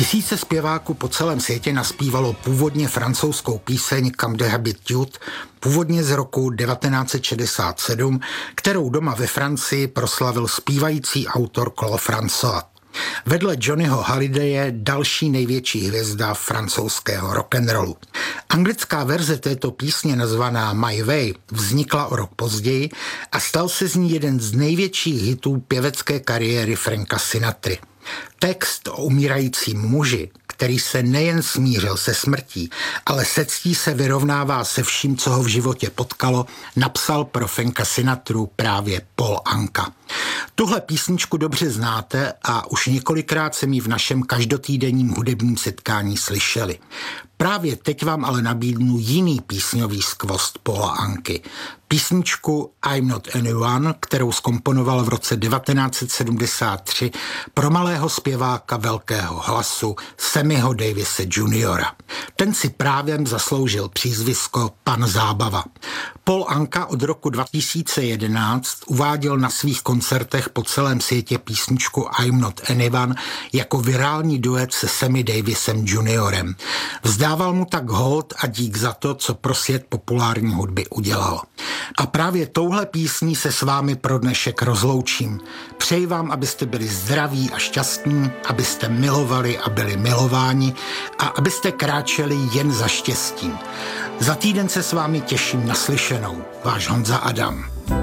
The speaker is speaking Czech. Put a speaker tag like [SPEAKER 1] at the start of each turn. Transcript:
[SPEAKER 1] Tisíce zpěváků po celém světě naspívalo původně francouzskou píseň Comme de Habitude, původně z roku 1967, kterou doma ve Francii proslavil zpívající autor Claude François. Vedle Johnnyho Hallidaye další největší hvězda francouzského rock'n'rollu. Anglická verze této písně nazvaná My Way vznikla o rok později a stal se z ní jeden z největších hitů pěvecké kariéry Franka Sinatry. Text o umírajícím muži, který se nejen smířil se smrtí, ale se ctí se vyrovnává se vším, co ho v životě potkalo, napsal pro Franka Sinatru právě Paul Anka. Tuhle písničku dobře znáte a už několikrát jsem ji v našem každotýdenním hudebním setkání slyšeli. Právě teď vám ale nabídnu jiný písňový skvost Paula Anky. Písničku I'm Not Anyone, kterou zkomponoval v roce 1973 pro malého zpěváka velkého hlasu Sammyho Davise Jr. Ten si právem zasloužil přízvisko Pan Zábava. Paul Anka od roku 2011 uváděl na svých koncertech po celém světě písničku I'm Not Anyone jako virální duet se Sammy Davisem Jr. Vzdával mu tak hold a dík za to, co pro svět populární hudby udělal. A právě touhle písní se s vámi pro dnešek rozloučím. Přeji vám, abyste byli zdraví a šťastní, abyste milovali a byli milováni a abyste kráčeli jen za štěstím. Za týden se s vámi těším na slyšenou. Váš Honza Adam.